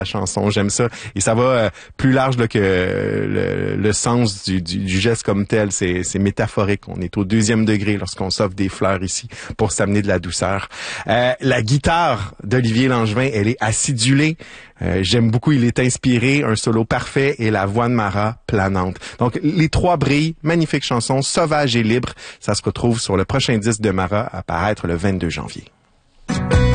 la chanson, j'aime ça. Et ça va plus large là, que le sens du geste comme tel. C'est métaphorique. On est au 2e degré lorsqu'on s'offre des fleurs ici pour s'amener de la douceur. La guitare d'Olivier Langevin, elle est acidulée. J'aime beaucoup, il est inspiré, un solo parfait et la voix de Mara planante. Donc, les 3 brillent, magnifique chanson, sauvage et libre. Ça se retrouve sur le prochain disque de Mara à paraître le 22 janvier.